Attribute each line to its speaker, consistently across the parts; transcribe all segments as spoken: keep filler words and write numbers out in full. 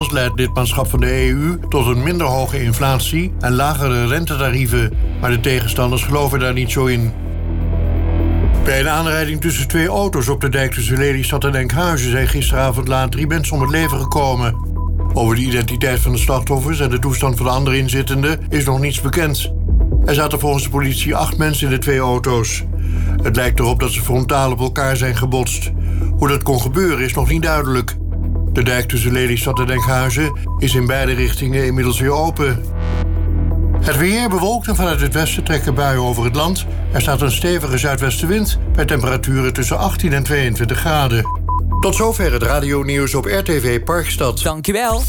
Speaker 1: Nederland leidt lidmaatschap van de E U tot een minder hoge inflatie en lagere rentetarieven. Maar de tegenstanders geloven daar niet zo in. Bij een aanrijding tussen twee auto's op de dijk tussen Lelystad en Enkhuizen zijn gisteravond laat drie mensen om het leven gekomen. Over de identiteit van de slachtoffers en de toestand van de andere inzittenden is nog niets bekend. Er zaten volgens de politie acht mensen in de twee auto's. Het lijkt erop dat ze frontaal op elkaar zijn gebotst. Hoe dat kon gebeuren is nog niet duidelijk. De dijk tussen Lelystad en Enkhuizen is in beide richtingen inmiddels weer open. Het weer bewolkt en vanuit het westen trekken buien over het land. Er staat een stevige zuidwestenwind bij temperaturen tussen achttien en tweeëntwintig graden. Tot zover het radionieuws op R T V Parkstad.
Speaker 2: Dankjewel.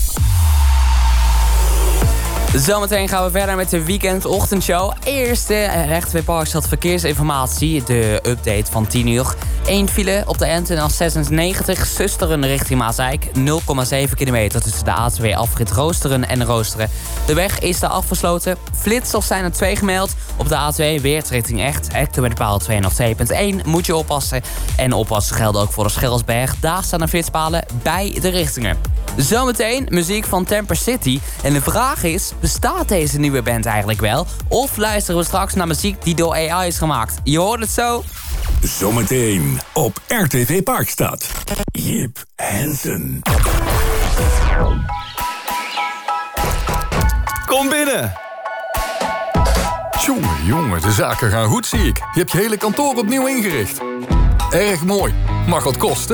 Speaker 2: Zometeen gaan we verder met de weekendochtendshow. Eerst de R T V Parkstad verkeersinformatie. De update van tien uur. Eén file op de N N L zesennegentig Susteren richting Maasdijk. nul komma zeven kilometer tussen de A twee afrit Roosteren en Roosteren. De weg is daar afgesloten. Flitsers zijn er twee gemeld. Op de A twee Weert richting Echt. Hectometerpaal tweehonderdtwee komma één moet je oppassen. En oppassen geldt ook voor de Schellsberg. Daar staan er flitspalen bij de richtingen. Zometeen muziek van Temper City. En de vraag is, bestaat deze nieuwe band eigenlijk wel? Of luisteren we straks naar muziek die door A I is gemaakt? Je hoort het zo.
Speaker 3: Zometeen op R T V Parkstad. Jip Hensen.
Speaker 4: Kom binnen. Jongen, jongen, de zaken gaan goed, zie ik. Je hebt je hele kantoor opnieuw ingericht. Erg mooi. Mag wat kosten?